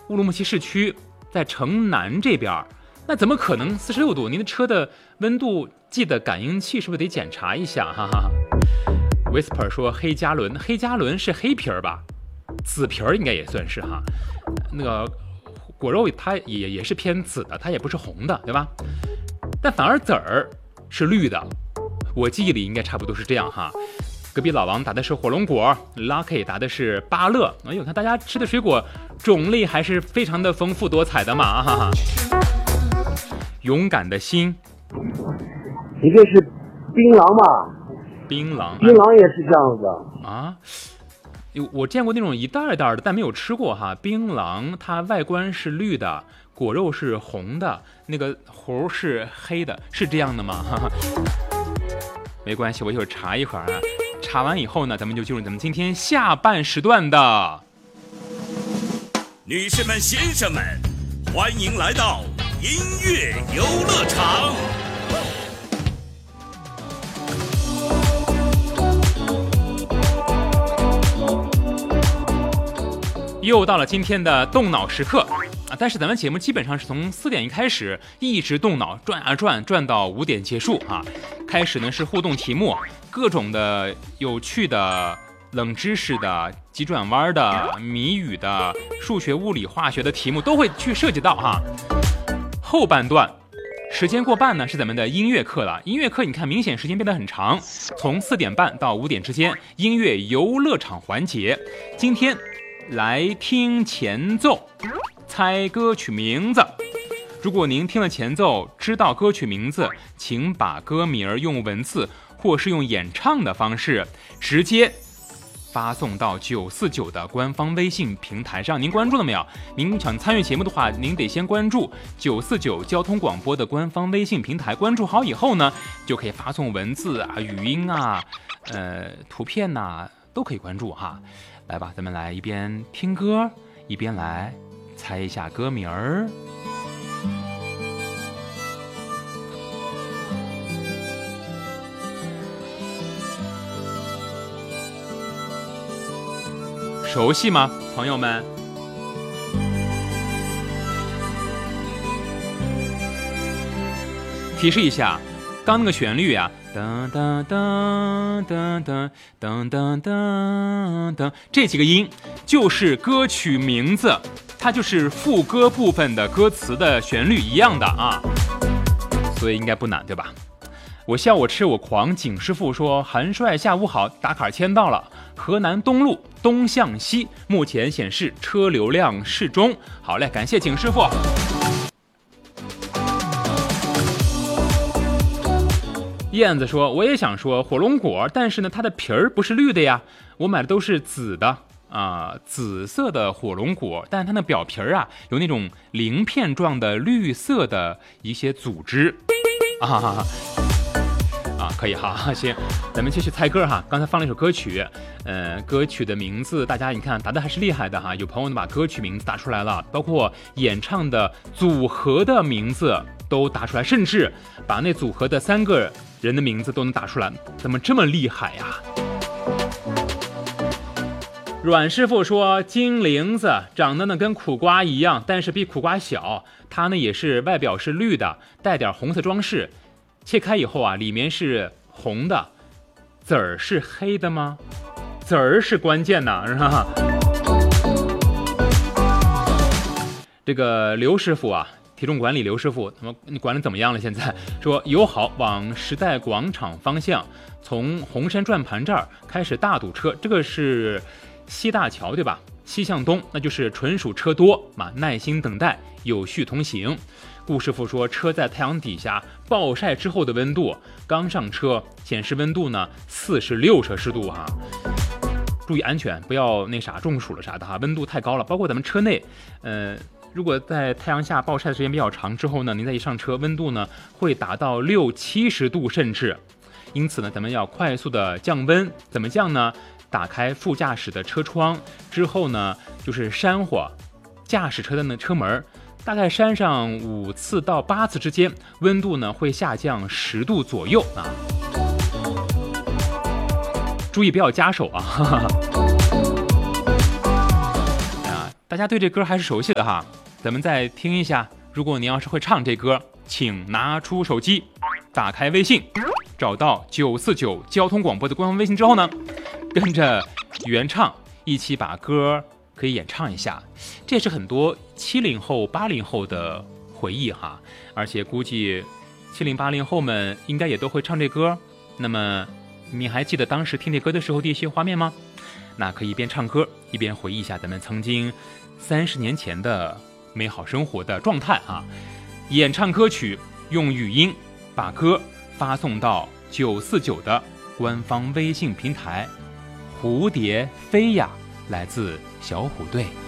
乌鲁木齐市区，在城南这边，那怎么可能46度？您的车的温度计的感应器是不是得检查一下？哈哈。Whisper 说黑加仑，黑加仑是黑皮儿吧？紫皮儿应该也算是哈。那个果肉它也是偏紫的，它也不是红的，对吧？但反而籽儿是绿的，我记忆里应该差不多是这样哈。隔壁老王答的是火龙果 ，Lucky 答的是芭乐。哎呦，看大家吃的水果种类还是非常的丰富多彩的嘛哈哈。勇敢的心， 一个是槟榔吧？ 槟榔也是这样的啊。我见过那种一袋一袋的，但没有吃过哈。槟榔它外观是绿的，果肉是红的，那个核是黑的，是这样的吗？哈哈。没关系，我一会儿查一会儿啊。查完以后呢，咱们就进入咱们今天下半时段的。 女士们、先生们，欢迎来到音乐游乐场。 又到了今天的动脑时刻啊！但是咱们节目基本上是从4点一开始，一直动脑转啊转到5点结束啊。开始呢是互动题目，各种的有趣的、冷知识的、急转弯的、谜语的、数学、物理、化学的题目都会去涉及到哈。后半段时间过半呢是咱们的音乐课了。音乐课你看明显时间变得很长，从4点半到5点之间，音乐游乐场环节。今天来听前奏，猜歌曲名字。如果您听了前奏知道歌曲名字，请把歌名用文字或是用演唱的方式直接发送到949的官方微信平台上。您关注了没有？您想参与节目的话，您得先关注949交通广播的官方微信平台。关注好以后呢，就可以发送文字啊、语音啊、图片呐，都可以关注哈。来吧，咱们来一边听歌一边来猜一下歌名儿。熟悉吗，朋友们？提示一下，刚那个旋律啊，噔噔噔噔噔噔噔噔噔，这几个音就是歌曲名字，它就是副歌部分的歌词的旋律一样的啊，所以应该不难，对吧？我笑我吃我狂，景师傅说韩帅下午好，打卡签到了，河南东路东向西，目前显示车流量适中。好嘞，感谢景师傅。燕子说我也想说火龙果，但是呢它的皮儿不是绿的呀，我买的都是紫的啊，紫色的火龙果，但是它的表皮儿啊有那种鳞片状的绿色的一些组织可以哈，行，咱们继续猜歌哈。刚才放了一首歌曲，歌曲的名字大家你看答的还是厉害的哈，有朋友呢把歌曲名字答出来了，包括演唱的组合的名字都答出来，甚至把那组合的3个人的名字都能答出来，怎么这么厉害呀？阮师傅说金铃子长得呢跟苦瓜一样，但是比苦瓜小，它呢也是外表是绿的，带点红色装饰，切开以后啊里面是红的，籽儿是黑的吗？籽儿是关键呐，是吧？这个刘师傅啊，体重管理刘师傅，你管的怎么样了？现在说友好往时代广场方向，从红山转盘这儿开始大堵车，这个是西大桥对吧？西向东，那就是纯属车多嘛，耐心等待，有序同行。顾师傅说车在太阳底下暴晒之后的温度，刚上车显示温度呢46摄氏度哈，注意安全，不要那啥中暑了啥的哈，温度太高了。包括咱们车内，如果在太阳下暴晒的时间比较长之后呢，您再一上车，温度呢会达到60-70度甚至，因此呢，咱们要快速的降温，怎么降呢？打开副驾驶的车窗之后呢，就是扇火驾驶车的那车门，大概扇上5次到8次之间，温度呢会下降10度左右啊。注意不要夹手啊！ 大家对这歌还是熟悉的哈，咱们再听一下。如果你要是会唱这歌，请拿出手机，打开微信，找到949交通广播的官方微信之后呢，跟着原唱一起把歌可以演唱一下。这也是很多70后、80后的回忆哈，而且估计70、80后们应该也都会唱这歌。那么你还记得当时听这歌的时候的一些画面吗？那可以一边唱歌一边回忆一下咱们曾经30年前的美好生活的状态啊！演唱歌曲，用语音把歌发送到949的官方微信平台。蝴蝶飞呀，来自小虎队。